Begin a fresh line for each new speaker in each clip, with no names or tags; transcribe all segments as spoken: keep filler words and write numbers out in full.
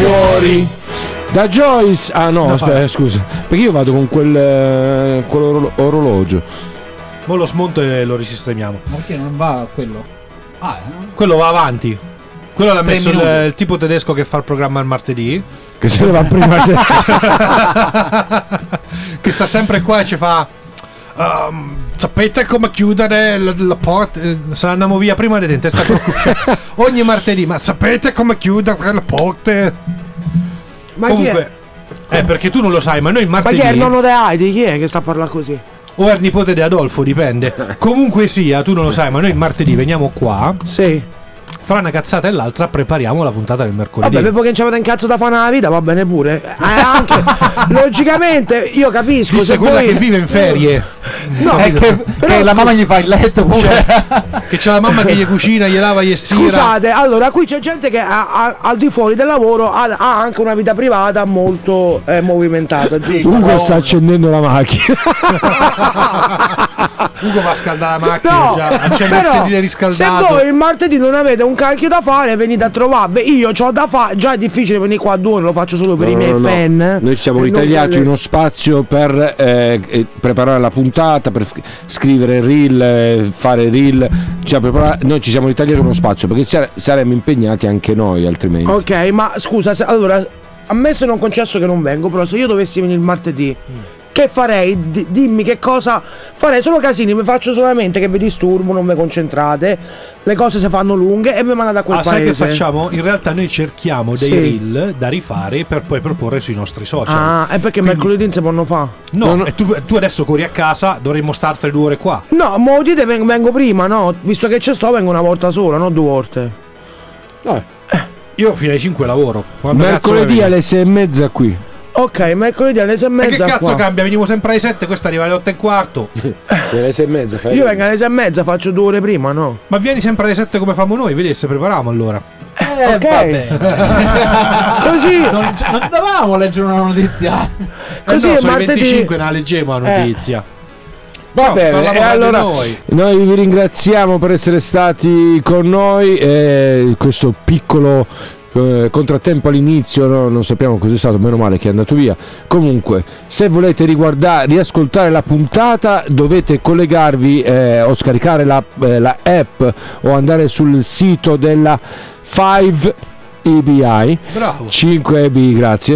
fuori. Da Joyce. Ah no, no aspetta, scusa. Perché io vado con quel eh, quell'orologio.
Mo lo smonto e lo risistemiamo.
Ma perché non va quello? Ah, no?
Quello va avanti. Quello l'ha
Tre
messo il,
minuti.
il tipo tedesco che fa il programma il martedì.
Che se ne va prima se...
Che sta sempre qua e ci fa um, sapete come chiudere la, la porta? Eh, se ne andiamo via prima di testa col cucciolo. Ogni martedì. Ma sapete come chiudere le porte?
Ma
Comunque
chi è?
Eh perché tu non lo sai. Ma noi il
Ma
martedì
chi è il nonno di Heidi? Chi è che sta a parlare così?
o è il nipote di Adolfo, dipende. Comunque sia, tu non lo sai, ma noi il martedì veniamo qua.
Sì.
Fra una cazzata e l'altra prepariamo la puntata del mercoledì.
Vabbè, perché non c'avete un cazzo da fare nella vita, va bene pure. Eh, anche, logicamente, io capisco.
Disse
se
quella
voi...
che vive in ferie.
No,
è che,
però,
che la mamma gli fa il letto pure.
Cioè, che c'è la mamma che gli cucina, gli lava, gli stira.
Scusate, allora qui c'è gente che ha, ha, al di fuori del lavoro ha, ha anche una vita privata molto eh, movimentata, giusto?
Ugo sta accendendo la macchina.
Ugo va a scaldare la macchina,
No,
già accende il
però,
sedile riscaldato.
se voi il martedì non avete un cacchio da fare, venite a trovarvi. Io c'ho da fare, già è difficile venire qua a due, lo faccio solo per
No,
i miei
no, no.
fan.
Noi ci siamo
E non
ritagliati
per le-
uno spazio per eh, eh, preparare la puntata, per f- scrivere reel, eh, fare reel. Cioè, prepara- noi ci siamo ritagliati uno spazio perché sare- saremmo impegnati anche noi altrimenti.
Ok, ma scusa, se, allora, ammesso e non concesso che non vengo, però se io dovessi venire il martedì, che farei? D- dimmi che cosa farei. Solo casini, mi faccio solamente che vi disturbo, non vi concentrate, le cose si fanno lunghe e mi mandate a quel
Ah, sai che
paese.
facciamo? In realtà noi cerchiamo dei
Sì.
reel da rifare per poi proporre sui nostri social.
Ah, è perché
Quindi-
mercoledì non si possono fare.
No,
No, no.
e tu, tu adesso corri a casa, dovremmo startene due ore qua.
No, ma lo dite, ven- vengo prima, no? Visto che ci sto, vengo una volta sola, non due volte.
No,
Io fino alle cinque lavoro. Quando
mercoledì
cazzo
alle sei e mezza qui.
Ok, mercoledì alle sei e
E che
mezza
cazzo
qua.
cambia? Veniamo sempre alle sette, questa arriva alle otto e quarto.
Alle sei e mezza fai.
Io vengo alle sei e mezza, faccio due ore prima, no?
Ma vieni sempre alle sette come famo noi, vedi se prepariamo allora.
Eh,
Ok.
va bene.
Così,
Non, non dovevamo leggere una notizia.
così
eh no,
è
sono i
martedì.
venticinque, non la leggemmo la
Eh.
notizia.
Va
No,
bene,
parliamo
e
fra di
allora
noi.
noi vi ringraziamo per essere stati con noi. Eh, questo piccolo eh, contrattempo all'inizio, no? Non sappiamo cos'è stato, meno male che è andato via. Comunque, se volete riguardare, riascoltare la puntata, dovete collegarvi eh, o scaricare la, eh, la app o andare sul sito della cinque E B I.
Bravo.
cinque E B I, grazie.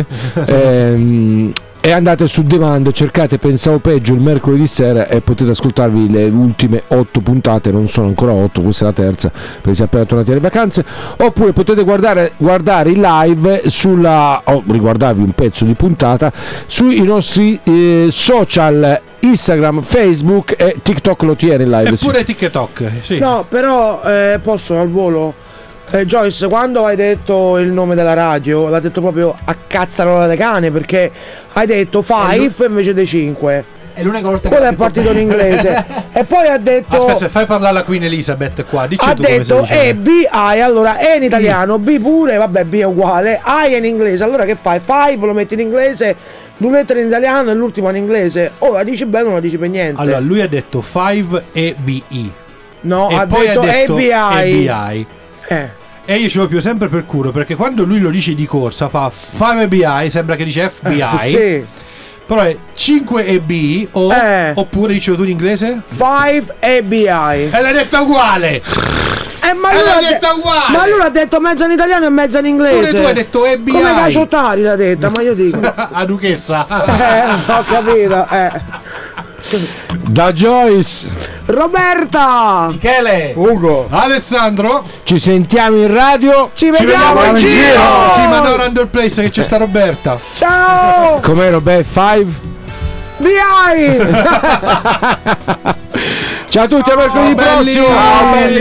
Ehm, e andate su Demand, cercate Pensavo Peggio il mercoledì sera e potete ascoltarvi le ultime otto puntate, non sono ancora otto, questa è la terza perché siamo appena tornati alle vacanze, oppure potete guardare, guardare in live sulla, o riguardarvi un pezzo di puntata sui nostri eh, social Instagram, Facebook e TikTok lo tiene in live.
Eppure TikTok, sì.
No, però eh, posso al volo. Eh, Joyce, quando hai detto il nome della radio, l'ha detto proprio a cazzarola de cane, perché hai detto five invece dei cinque.
È l'unica volta che
Quello
ha
è
detto
partito in
bene.
inglese. E poi ha detto.
Aspetta, se fai parlare la Queen Elizabeth qua, dici
Ha
tu come
detto
si dice.
E B I, allora E in italiano, B pure, vabbè B è uguale, I è in inglese, allora che fai? Five lo metti in inglese, due lettere in italiano e l'ultimo in inglese. O la dici bene o non la dici per niente.
Allora, lui ha detto five E B I.
no,
e
ha
poi
detto,
ha detto
A B I.
A B I.
Eh.
E io ce l'ho più sempre per culo, perché quando lui lo dice di corsa fa five E B I, sembra che dice F B I.
Sì.
Però è cinque E B o
Eh.
oppure dicevo tu in inglese?
Five A B I.
E l'hai detto uguale!
Eh, ma
E
lui
l'ha
ha de-
detto uguale!
Ma lui l'ha detto mezza in italiano e mezza in inglese.
Pure tu hai detto A B I.
Come Caciottari l'ha detta, ma io dico.
A duchessa.
Eh, ho capito, eh.
Da Joyce,
Roberta!
Michele.
Ugo,
Alessandro.
ci sentiamo in radio.
Ci vediamo in giro!
Sì, ma no, Randall Place che c'è sta Roberta.
Ciao!
Com'è Beh five?
B I!
Ciao a tutti, a mercoledì
belli.
prossimo.
Ciao, belli.